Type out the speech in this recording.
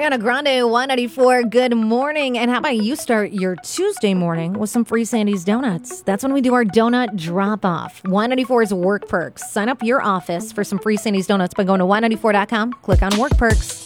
Ariana Grande, 194. Good morning. And how about you start your Tuesday morning with some free Sandy's Donuts? That's when we do our donut drop off. 194's Work Perks. Sign up your office for some free Sandy's Donuts by going to 194.com. Click on Work Perks.